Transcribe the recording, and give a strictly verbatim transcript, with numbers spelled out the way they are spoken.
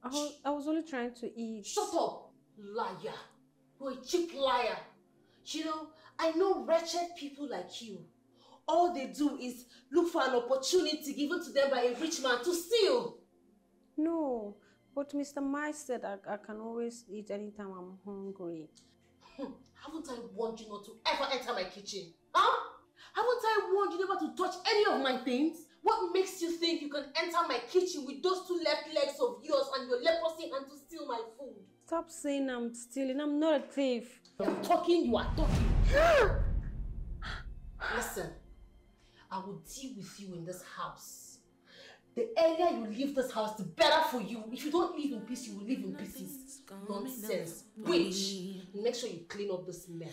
I was, I was only trying to eat. Shut up, liar. You're a cheap liar. You know, I know wretched people like you. All they do is look for an opportunity given to them by a rich man to steal. No, but Mister Mike said I, I can always eat anytime I'm hungry. Hmm. Haven't I warned you not to ever enter my kitchen? Huh? Haven't I warned you never to touch any of my things? What makes you think you can enter my kitchen with those two left legs of yours and your leprosy hand to steal my food? Stop saying I'm stealing. I'm not a thief. I'm talking, you are talking. Listen, I will deal with you in this house. The earlier you leave this house, the better for you. If you don't live in peace, you will live in pieces. Nonsense. Witch! Make sure you clean up this mess.